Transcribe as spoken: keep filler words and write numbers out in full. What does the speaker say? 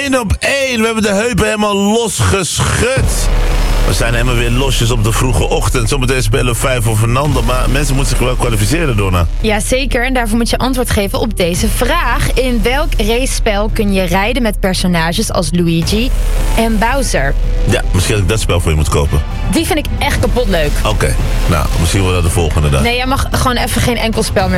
één op één. We hebben de heupen helemaal losgeschud. We zijn helemaal weer losjes op de vroege ochtend. Zometeen spelen we vijf voor Fernando. Maar mensen moeten zich wel kwalificeren, Donna. Ja, zeker. En daarvoor moet je antwoord geven op deze vraag. In welk racespel kun je rijden met personages als Luigi en Bowser? Ja, misschien dat ik dat spel voor je moet kopen. Die vind ik echt kapot leuk. Oké, okay. Nou, misschien wel dat de volgende dan. Nee, jij mag gewoon even geen enkel spel meer